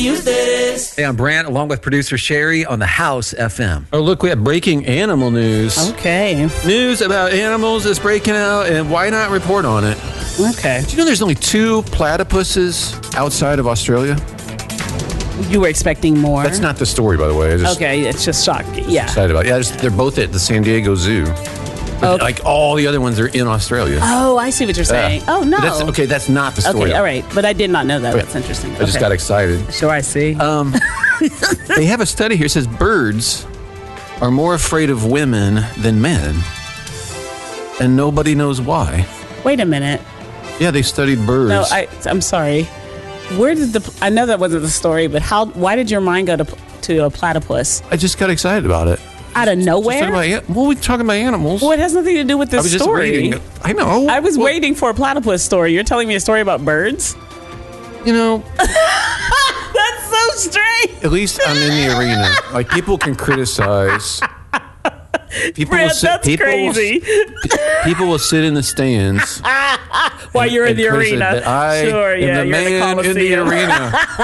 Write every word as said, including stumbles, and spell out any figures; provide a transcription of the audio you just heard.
Use this. Hey, I'm Brant, along with producer Sherry on the House F M. Oh, look, we have breaking animal news. Okay. News about animals is breaking out, and why not report on it? Okay. Do you know there's only two platypuses outside of Australia? You were expecting more? That's not the story, by the way. I just Okay, it's just shocking. Yeah. excited about it. Yeah, just, they're both at the San Diego Zoo. But Okay. like all the other ones are in Australia. Oh, I see what you're saying. Yeah. Oh, no. But that's, okay, that's not the story. Okay, all right. But I did not know that. Okay. That's interesting. I just Okay. got excited. Sure, I see. Um, they have a study here that says birds are more afraid of women than men, and nobody knows why. Wait a minute. Yeah, they studied birds. No, I, I'm sorry. Where did the... I know that wasn't the story, but how? Why did your mind go to to a platypus? I just got excited about it. Out of Just nowhere? talking about, an- well, we're talking about animals. Well, it has nothing to do with I this was just story. reading. I know. I was Well, waiting for a platypus story. You're telling me a story about birds? You know, That's so strange. at least I'm in the arena. Like, people can criticize. People Brad, sit, that's people crazy. Will, people will sit in the stands While you're in and the criticize arena. that I Sure, am yeah, the you're in the man in the Coliseum. arena.